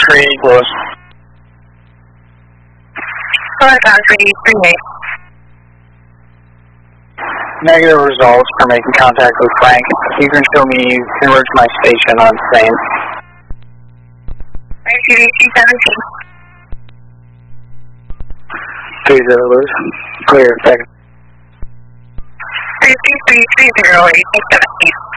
3 Louis. Horizon 338. Negative results for making contact with Frank. You can show me converge my station on same. ICDC 17. 30 Louis. Clear, second. 3330, 17.